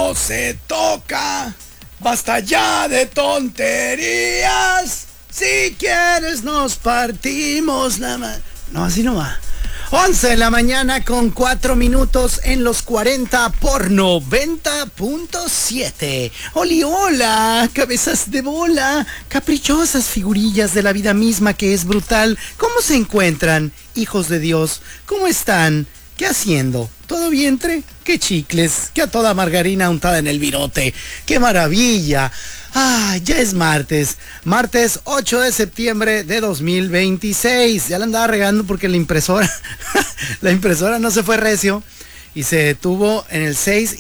no se toca. Basta ya de tonterías. Si quieres nos partimos la mano. No, así no va. 11 de la mañana con 4 minutos en los 40 por 90.7. Oli, hola, cabezas de bola, caprichosas figurillas de la vida misma que es brutal. ¿Cómo se encuentran, hijos de Dios? ¿Cómo están? ¿Qué haciendo? ¿Todo vientre? ¡Qué chicles! ¡Qué a toda margarina untada en el virote! ¡Qué maravilla! ¡Ah! Ya es martes. Martes 8 de septiembre de 2026. Ya la andaba regando porque la impresora no se fue recio y se detuvo en el 6